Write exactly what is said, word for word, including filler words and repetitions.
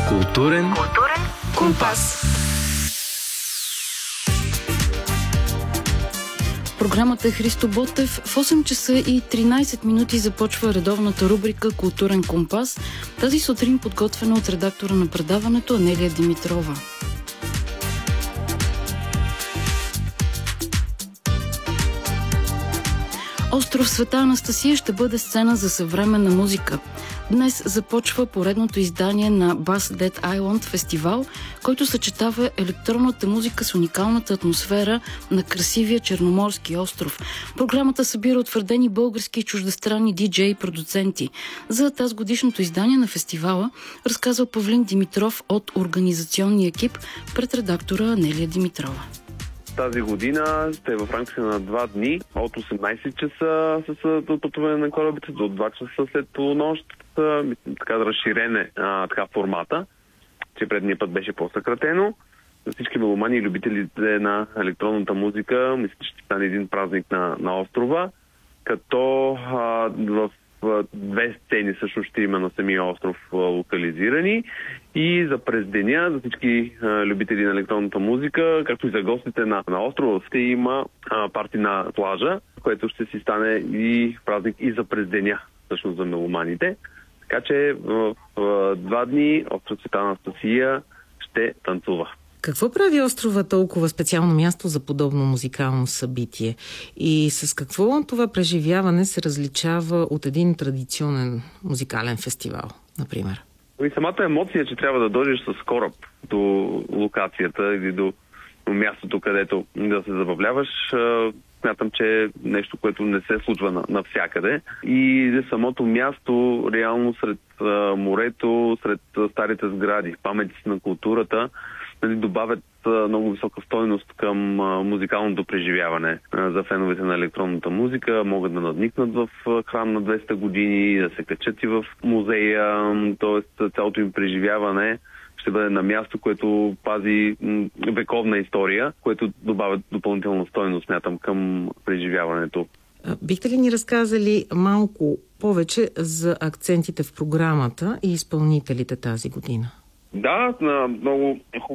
Културен, Културен компас. Програмата е Христо Ботев. В осем часа и тринайсет минути започва редовната рубрика Културен компас. Тази сутрин подготвена от редактора на предаването Анелия Димитрова. Остров Света Анастасия ще бъде сцена за съвременна музика. Днес започва поредното издание на Bass Dead Island фестивал, който съчетава електронната музика с уникалната атмосфера на красивия черноморски остров. Програмата събира утвърдени български и чуждестранни диджеи и продуценти. За тази годишното издание на фестивала разказва Павлин Димитров от организационния екип пред редактора Анелия Димитрова. Тази година ще в рамките на два дни, от осемнайсет часа с пътуване на корабите до два часа след полунощ. Така да разширене а, така формата, че предния път беше по-съкратено. За всички меломани и любителите на електронната музика, мисля, че ще стане един празник на, на острова, като а, в две сцени също ще има на самия остров а, локализирани. И за през деня, за всички а, любители на електронната музика, както и за гостите на, на острова, ще има а, парти на плажа, което ще си стане и празник и за през деня, всъщност за меломаните. Така че в, в два дни остров Света Анастасия ще танцува. Какво прави острова толкова специално място за подобно музикално събитие? И с какво това преживяване се различава от един традиционен музикален фестивал, например? И самата емоция, че трябва да дойдеш с кораб до локацията или до, до мястото, където да се забавляваш, смятам, че е нещо, което не се случва навсякъде. И самото място, реално сред а, морето, сред а, старите сгради, паметници на културата, нали, добавят а, много висока стойност към а, музикалното преживяване. А, за феновете на електронната музика могат да надникнат в а, храм на двеста години, да се качат и в музея, т.е. цялото им преживяване ще бъде на място, което пази м, вековна история, което добавя допълнителна стойност, смятам, към преживяването. Бихте ли ни разказали малко повече за акцентите в програмата и изпълнителите тази година? Да, много